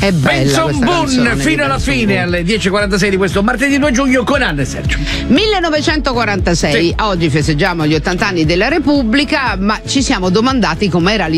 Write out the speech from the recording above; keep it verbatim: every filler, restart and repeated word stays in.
È bella Benson Boone fino alla fine alle dieci e quarantasei di questo martedì due giugno con Anna e Sergio. millenovecentoquarantasei, sì. Oggi festeggiamo gli ottanta anni della Repubblica, ma ci siamo domandati com'era